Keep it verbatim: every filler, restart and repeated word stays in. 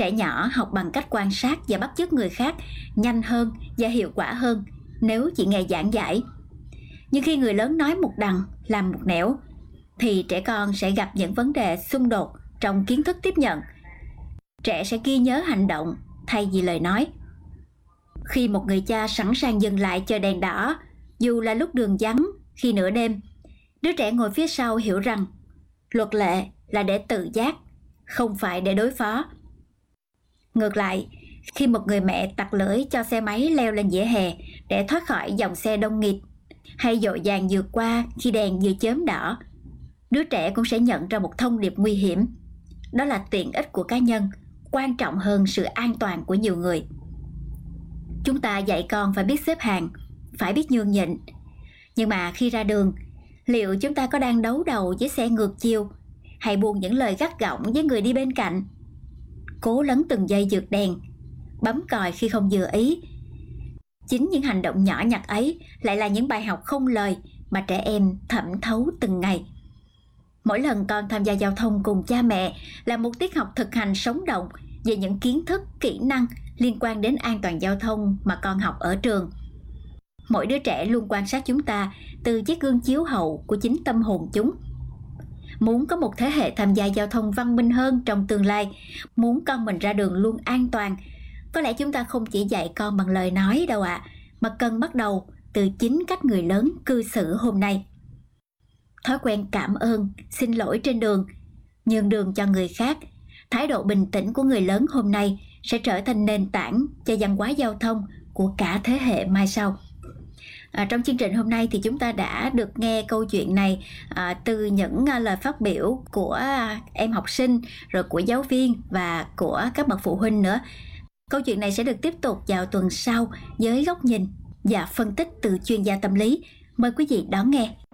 Trẻ nhỏ học bằng cách quan sát và bắt chước người khác nhanh hơn và hiệu quả hơn nếu chỉ nghe giảng giải. Nhưng khi người lớn nói một đằng làm một nẻo thì trẻ con sẽ gặp những vấn đề xung đột trong kiến thức tiếp nhận. Trẻ sẽ ghi nhớ hành động thay vì lời nói. Khi một người cha sẵn sàng dừng lại chờ đèn đỏ, dù là lúc đường vắng, khi nửa đêm, đứa trẻ ngồi phía sau hiểu rằng luật lệ là để tự giác, không phải để đối phó. Ngược lại, khi một người mẹ tặc lưỡi cho xe máy leo lên vỉa hè để thoát khỏi dòng xe đông nghịt, hay dội vàng vượt qua khi đèn vừa chớm đỏ, đứa trẻ cũng sẽ nhận ra một thông điệp nguy hiểm. Đó là tiện ích của cá nhân quan trọng hơn sự an toàn của nhiều người. Chúng ta dạy con phải biết xếp hàng, phải biết nhường nhịn. Nhưng mà khi ra đường, liệu chúng ta có đang đấu đầu với xe ngược chiều hay buông những lời gắt gỏng với người đi bên cạnh? Cố lấn từng giây vượt đèn, bấm còi khi không vừa ý. Chính những hành động nhỏ nhặt ấy lại là những bài học không lời mà trẻ em thẩm thấu từng ngày. Mỗi lần con tham gia giao thông cùng cha mẹ là một tiết học thực hành sống động về những kiến thức, kỹ năng liên quan đến an toàn giao thông mà con học ở trường. Mỗi đứa trẻ luôn quan sát chúng ta từ chiếc gương chiếu hậu của chính tâm hồn chúng. Muốn có một thế hệ tham gia giao thông văn minh hơn trong tương lai, muốn con mình ra đường luôn an toàn, có lẽ chúng ta không chỉ dạy con bằng lời nói đâu ạ, à, mà cần bắt đầu từ chính cách người lớn cư xử hôm nay. Thói quen cảm ơn, xin lỗi trên đường, nhường đường cho người khác, thái độ bình tĩnh của người lớn hôm nay sẽ trở thành nền tảng cho văn hóa giao thông của cả thế hệ mai sau. À, trong chương trình hôm nay thì chúng ta đã được nghe câu chuyện này à, từ những à, lời phát biểu của à, em học sinh, rồi của giáo viên và của các bậc phụ huynh nữa. Câu chuyện này sẽ được tiếp tục vào tuần sau với góc nhìn và phân tích từ chuyên gia tâm lý. Mời quý vị đón nghe.